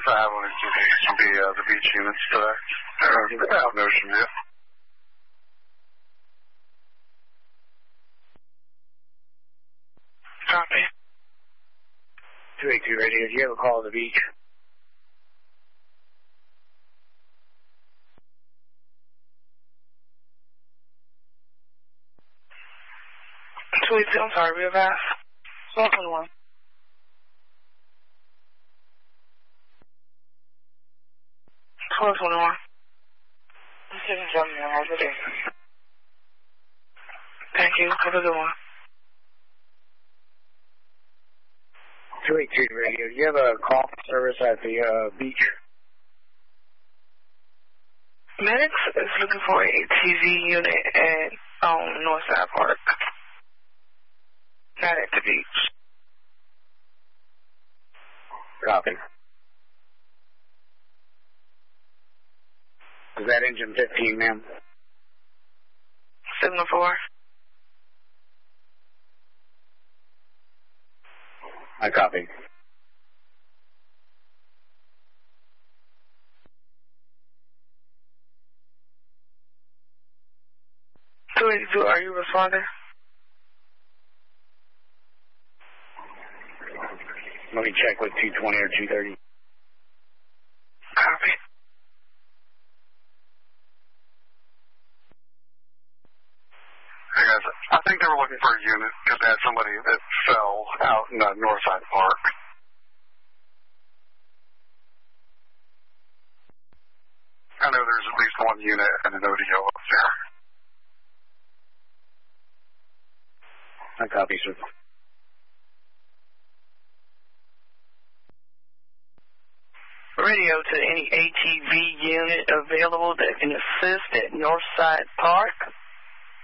if I have one from the beach units today. I have Notion yet. Copy. 282 radio, do you have a call to the beach? I'm sorry, real fast. 1221. 1221. I'm sitting jumping on over there. Thank you. Have a good one. 282 radio, do you have a call service at the beach? Medics is looking for a TV unit at Northside Park. Not at the beach. Copy. Is that engine 15, ma'am? Signal 4. I copy. Are you responding? Let me check with 220 or 230. Copy. Hey guys, I think they were looking for a unit because they had somebody that fell out in Northside Park. I know there's at least one unit and an ODO up there. I copy, sir. Radio to any ATV unit available that can assist at Northside Park.